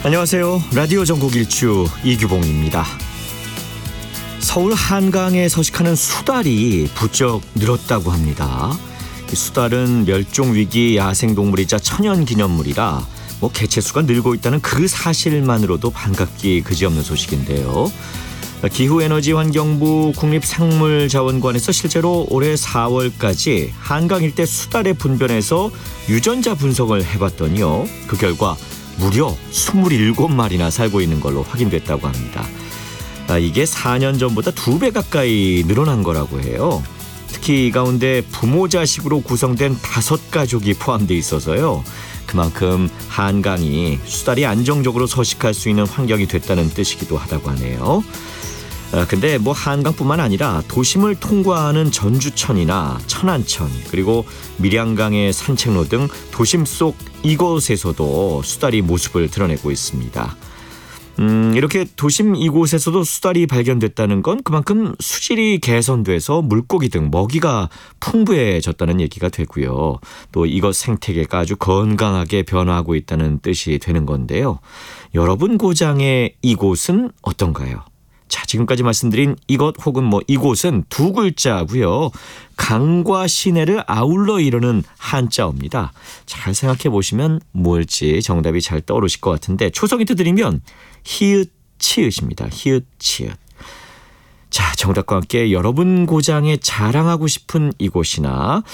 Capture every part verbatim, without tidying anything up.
안녕하세요. 라디오 전국 일주 이규봉입니다. 서울 한강에 서식하는 수달이 부쩍 늘었다고 합니다. 이 수달은 멸종위기 야생동물이자 천연기념물이라 뭐 개체수가 늘고 있다는 그 사실만으로도 반갑기 그지없는 소식인데요. 기후에너지환경부 국립생물자원관에서 실제로 올해 사월까지 한강 일대 수달의 분변에서 유전자 분석을 해봤더니요. 그 결과 무려 스물일곱 마리나 살고 있는 걸로 확인됐다고 합니다. 아, 이게 사 년 전보다 두 배 가까이 늘어난 거라고 해요. 특히 이 가운데 부모 자식으로 구성된 다섯 가족이 포함되어 있어서요. 그만큼 한강이 수달이 안정적으로 서식할 수 있는 환경이 됐다는 뜻이기도 하다고 하네요. 아, 근데 뭐 한강뿐만 아니라 도심을 통과하는 전주천이나 천안천 그리고 밀양강의 산책로 등 도심 속 이곳에서도 수달이 모습을 드러내고 있습니다. 음, 이렇게 도심 이곳에서도 수달이 발견됐다는 건 그만큼 수질이 개선돼서 물고기 등 먹이가 풍부해졌다는 얘기가 되고요. 또 이것 생태계가 아주 건강하게 변화하고 있다는 뜻이 되는 건데요. 여러분 고장의 이곳은 어떤가요? 자, 지금까지 말씀드린 이것 혹은 뭐 이곳은 두 글자고요. 강과 시내를 아울러 이루는 한자어입니다. 잘 생각해 보시면 뭘지 정답이 잘 떠오르실 것 같은데 초성 힌트 드리면 히읗 치읓입니다. 히읗 치읓. 자, 정답과 함께 여러분 고장에 자랑하고 싶은 이곳이나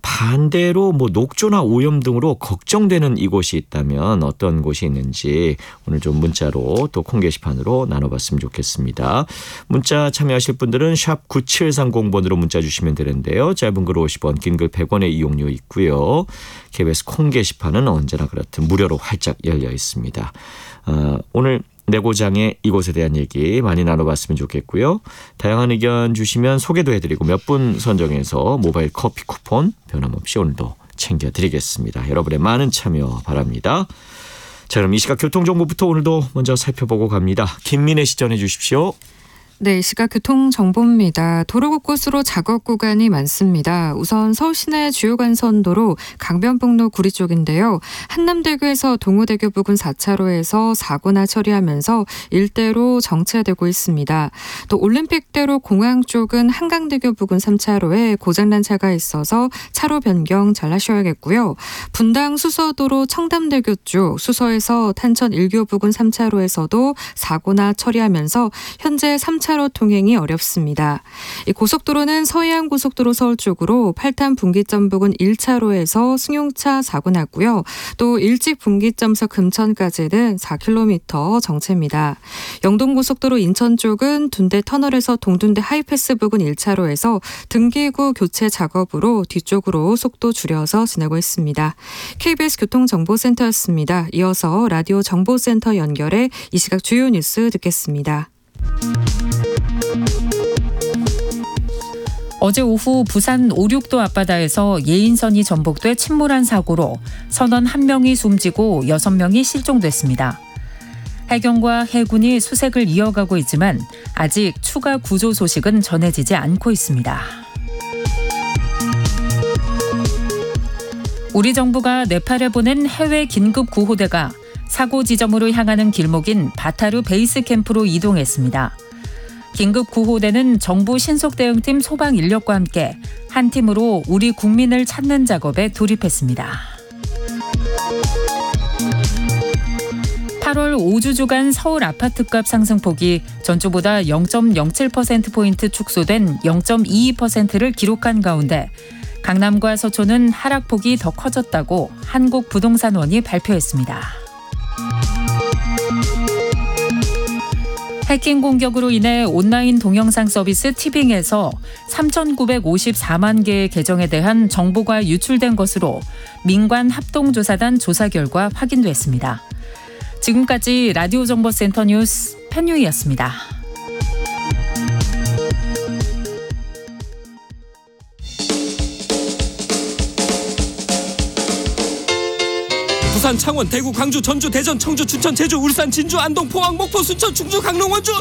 반대로 뭐 녹조나 오염 등으로 걱정되는 이곳이 있다면 어떤 곳이 있는지 오늘 좀 문자로 또 콩 게시판으로 나눠봤으면 좋겠습니다. 문자 참여하실 분들은 샵 구칠삼공 번으로 문자 주시면 되는데요. 짧은 글 오십 원, 긴 글 백 원의 이용료 있고요. 케이비에스 콩 게시판은 언제나 그렇듯 무료로 활짝 열려 있습니다. 어, 오늘 내 고장의 이곳에 대한 얘기 많이 나눠봤으면 좋겠고요. 다양한 의견 주시면 소개도 해드리고 몇 분 선정해서 모바일 커피 쿠폰 변함없이 오늘도 챙겨드리겠습니다. 여러분의 많은 참여 바랍니다. 자, 그럼 이 시각 교통정보부터 오늘도 먼저 살펴보고 갑니다. 김민혜 씨 전해 주십시오. 네, 이 시각 교통정보입니다. 도로 곳곳으로 작업 구간이 많습니다. 우선 서울시내 주요 간선도로 강변북로 구리 쪽인데요. 한남대교에서 동호대교 부근 사 차로에서 사고나 처리하면서 일대로 정체되고 있습니다. 또 올림픽대로 공항 쪽은 한강대교 부근 삼 차로에 고장난 차가 있어서 차로 변경 잘 하셔야겠고요. 분당 수서도로 청담대교 쪽 수서에서 탄천 일교 부근 삼 차로에서도 사고나 처리하면서 현재 삼 차로 차로 통행이 어렵습니다. 이 고속도로는 서해안고속도로 서울 쪽으로 팔탄 분기점 부근 일 차로에서 승용차 사고 났고요. 또 일찍 분기점에서 금천까지는 사 킬로미터 정체입니다. 영동고속도로 인천 쪽은 둔대 터널에서 동둔대 하이패스 부근 일 차로에서 등기구 교체 작업으로 뒤쪽으로 속도 줄여서 지나고 있습니다. 케이비에스 교통정보센터였습니다. 이어서 라디오 정보센터 연결해 이 시각 주요 뉴스 듣겠습니다. 어제 오후 부산 오륙도 앞바다에서 예인선이 전복돼 침몰한 사고로 선원 한 명이 숨지고 여섯 명이 실종됐습니다. 해경과 해군이 수색을 이어가고 있지만 아직 추가 구조 소식은 전해지지 않고 있습니다. 우리 정부가 네팔에 보낸 해외 긴급 구호대가 사고 지점으로 향하는 길목인 바타르 베이스 캠프로 이동했습니다. 긴급 구호대는 정부 신속대응팀 소방 인력과 함께 한 팀으로 우리 국민을 찾는 작업에 돌입했습니다. 팔월 오 주 주간 서울 아파트값 상승폭이 전주보다 영 점 영칠 퍼센트포인트 축소된 영 점 이이 퍼센트를 기록한 가운데 강남과 서초는 하락폭이 더 커졌다고 한국부동산원이 발표했습니다. 해킹 공격으로 인해 온라인 동영상 서비스 티빙에서 삼천구백오십사만 개의 계정에 대한 정보가 유출된 것으로 민관 합동조사단 조사 결과 확인됐습니다. 지금까지 라디오 정보센터 뉴스 편유희였습니다. 부산, 창원, 대구, 광주, 전주, 대전, 청주, 춘천, 제주, 울산, 진주, 안동, 포항, 목포, 순천, 충주, 강릉, 원주.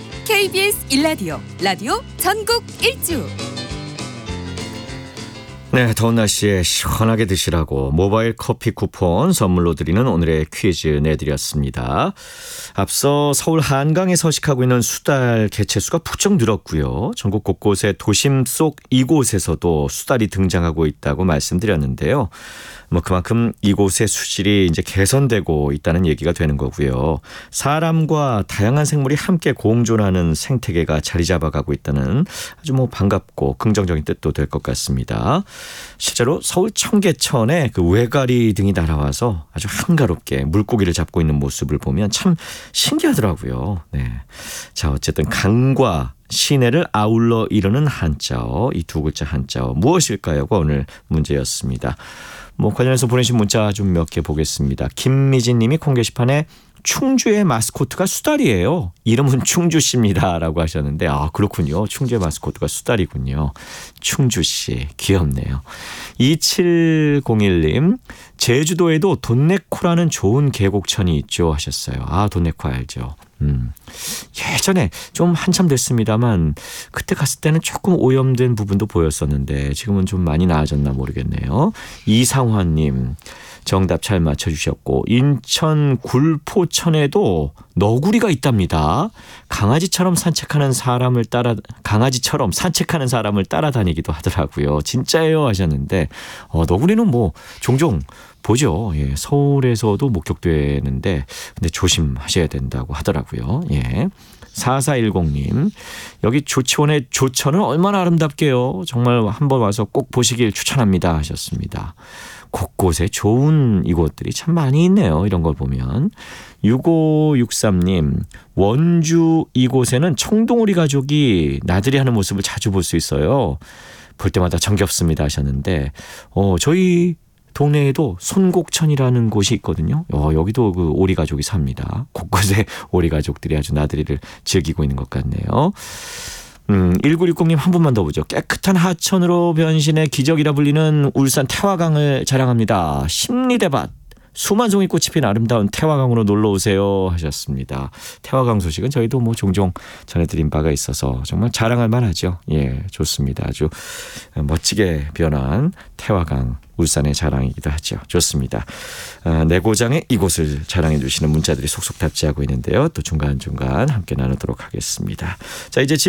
케이비에스 일 라디오, 라디오 전국 일주. 네, 더운 날씨에 시원하게 드시라고 모바일 커피 쿠폰 선물로 드리는 오늘의 퀴즈 내드렸습니다. 앞서 서울 한강에 서식하고 있는 수달 개체수가 부쩍 늘었고요. 전국 곳곳에 도심 속 이곳에서도 수달이 등장하고 있다고 말씀드렸는데요. 뭐 그만큼 이곳의 수질이 이제 개선되고 있다는 얘기가 되는 거고요. 사람과 다양한 생물이 함께 공존하는 생태계가 자리 잡아가고 있다는 아주 뭐 반갑고 긍정적인 뜻도 될 것 같습니다. 실제로 서울 청계천에 그 외가리 등이 날아와서 아주 한가롭게 물고기를 잡고 있는 모습을 보면 참 신기하더라고요. 네. 자, 어쨌든 강과 시내를 아울러 이루는 한자어, 이 두 글자 한자어 무엇일까요가 오늘 문제였습니다. 뭐 관련해서 보내신 문자 좀 몇 개 보겠습니다. 김미진 님이 콩 게시판에 충주의 마스코트가 수달이에요. 이름은 충주씨입니다. 라고 하셨는데 아 그렇군요. 충주의 마스코트가 수달이군요. 충주씨 귀엽네요. 이칠공일 님 제주도에도 돈네코라는 좋은 계곡천이 있죠 하셨어요. 아 돈네코 알죠. 음. 예전에 좀 한참 됐습니다만 그때 갔을 때는 조금 오염된 부분도 보였었는데 지금은 좀 많이 나아졌나 모르겠네요. 이상환님 정답 잘 맞춰주셨고 인천 굴포천에도 너구리가 있답니다. 강아지처럼 산책하는 사람을 따라 강아지처럼 산책하는 사람을 따라다니기도 하더라고요. 진짜예요 하셨는데 어, 너구리는 뭐 종종 보죠. 예, 서울에서도 목격되는데 근데 조심하셔야 된다고 하더라고요. 예. 사사일공 님 여기 조치원의 조천은 얼마나 아름답게요. 정말 한번 와서 꼭 보시길 추천합니다 하셨습니다. 곳곳에 좋은 이곳들이 참 많이 있네요. 이런 걸 보면. 육오육삼 님 원주 이곳에는 청동오리 가족이 나들이 하는 모습을 자주 볼 수 있어요. 볼 때마다 정겹습니다 하셨는데 어, 저희 동네에도 손곡천이라는 곳이 있거든요. 어, 여기도 그 오리 가족이 삽니다. 곳곳에 오리 가족들이 아주 나들이를 즐기고 있는 것 같네요. 음, 일구육공 님 한 분만 더 보죠. 깨끗한 하천으로 변신해 기적이라 불리는 울산 태화강을 자랑합니다. 심리대밭 수만 송이 꽃이 핀 아름다운 태화강으로 놀러 오세요 하셨습니다. 태화강 소식은 저희도 뭐 종종 전해드린 바가 있어서 정말 자랑할 만하죠. 예, 좋습니다. 아주 멋지게 변한 태화강 울산의 자랑이기도 하죠. 좋습니다. 아, 내 고장의 이곳을 자랑해 주시는 문자들이 속속 답지하고 있는데요. 또 중간중간 함께 나누도록 하겠습니다. 자, 이제